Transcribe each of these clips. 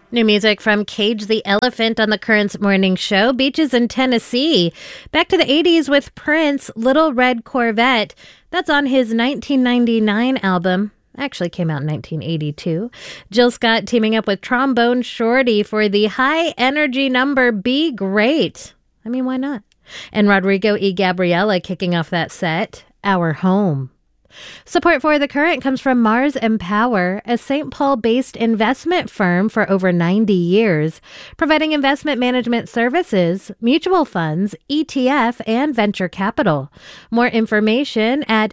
New music from Cage the Elephant on the Currents Morning Show. Beaches in Tennessee. Back to the 80s with Prince, Little Red Corvette. That's on his 1999 album. Actually came out in 1982. Jill Scott teaming up with Trombone Shorty for the high energy number Be Great. I mean, why not? And Rodrigo y Gabriela kicking off that set, Our Home. Support for The Current comes from Mars Empower, a St. Paul-based investment firm for over 90 years, providing investment management services, mutual funds, ETF, and venture capital. More information at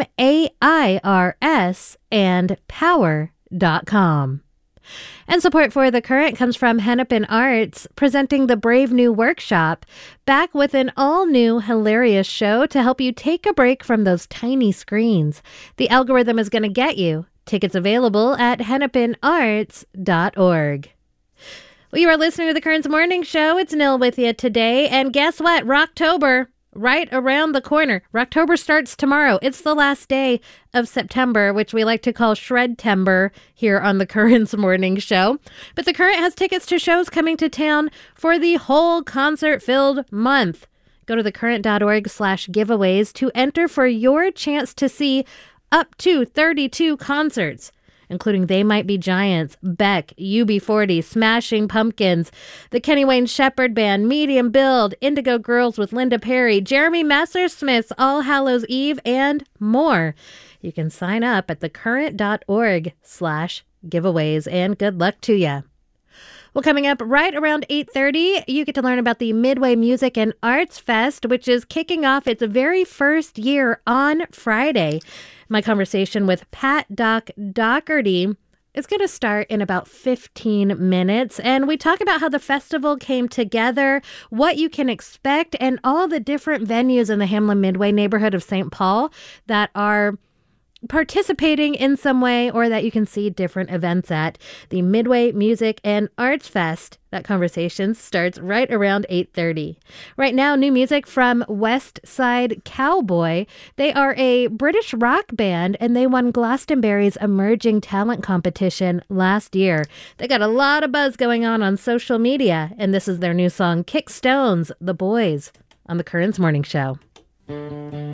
MAIRS and power.com. And support for The Current comes from Hennepin Arts, presenting the Brave New Workshop, back with an all-new hilarious show to help you take a break from those tiny screens. The algorithm is going to get you. Tickets available at hennepinarts.org. Well, you are listening to The Currents Morning Show. It's Nil with you today. And guess what? Rocktober, right around the corner. Rocktober starts tomorrow. It's the last day of September, which we like to call Shredtember here on the Currents Morning Show. But the Current has tickets to shows coming to town for the whole concert-filled month. Go to thecurrent.org/giveaways to enter for your chance to see up to 32 concerts, including They Might Be Giants, Beck, UB40, Smashing Pumpkins, the Kenny Wayne Shepherd Band, Medium Build, Indigo Girls with Linda Perry, Jeremy Messersmith's All Hallows Eve, and more. You can sign up at thecurrent.org/giveaways, and good luck to you. Well, coming up right around 8:30, you get to learn about the Midway Music and Arts Fest, which is kicking off its very first year on Friday. My conversation with Pat Doherty is going to start in about 15 minutes, and we talk about how the festival came together, what you can expect, and all the different venues in the Hamlin Midway neighborhood of St. Paul that are participating in some way or that you can see different events at the Midway Music and Arts Fest. That conversation starts right around 8:30. Right now, new music from West Side Cowboy. They are a British rock band, and they won Glastonbury's Emerging Talent Competition last year. They got a lot of buzz going on social media, and this is their new song, Kick Stones, The Boys, on the Currents Morning Show.